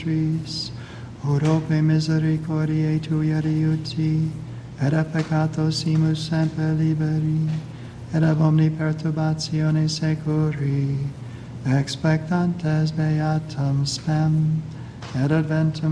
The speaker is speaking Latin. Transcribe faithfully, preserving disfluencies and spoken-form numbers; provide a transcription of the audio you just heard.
nostris, ora pro misericordiae Tuae adiuti, et a peccatos imus semper liberi, et ab omni perturbatione securi, expectantes beatam spem, et adventum